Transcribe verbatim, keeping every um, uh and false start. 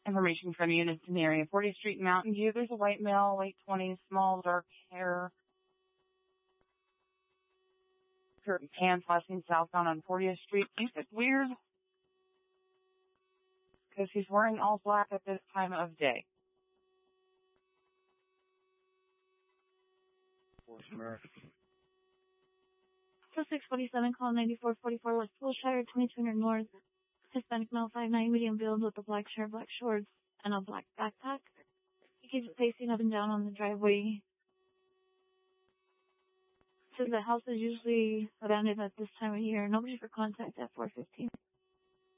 Information from units in the area. fortieth Street, Mountain View. There's a white male, late twenties, small, dark hair. Skirt and pants, last seen southbound on fortieth Street. I think it's weird because he's wearing all black at this time of day. So six forty-seven, call ninety-four forty-four West Wilshire, twenty-two hundred North. Hispanic male, five nine, medium build with a black shirt, black shorts, and a black backpack. He keeps pacing up and down on the driveway. So the house is usually abandoned at this time of year. Nobody for contact at four fifteen.